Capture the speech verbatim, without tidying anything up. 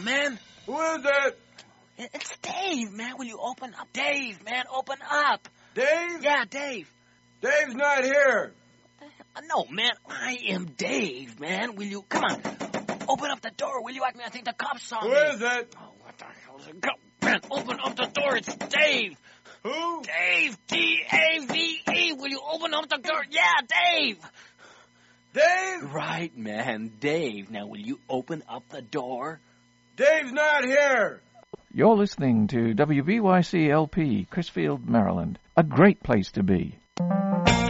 on, man. Who is it? It's Dave, man. Will you open up? Dave, man, open up. Dave? Yeah, Dave. Dave's not here. No, man, I am Dave, man. Will you, come on, open up the door, will you? I mean, I think the cops saw Who me. Who is it? Oh, what the hell is it? Go, man, open up the door, it's Dave. Who? Dave, D A V E. Will you open up the door? Yeah, Dave. Dave? Right, man, Dave. Now, will you open up the door? Dave's not here. You're listening to W B Y C L P, Crisfield, Maryland. A great place to be.